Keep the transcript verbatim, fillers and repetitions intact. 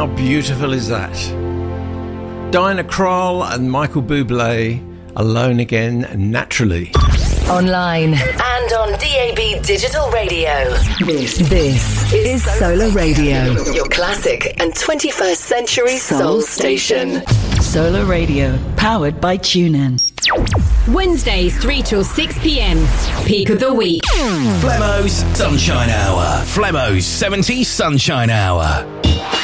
How beautiful is that? Diana Krall and Michael Bublé, Alone Again, Naturally. Online and on D A B Digital Radio. This, this is Solar Radio, your classic and twenty-first century soul, soul station. Solar Radio, powered by TuneIn. Wednesdays three till six p.m. Peak of the week. Flemmo's Sunshine Hour. Flemmo's seventies Sunshine Hour.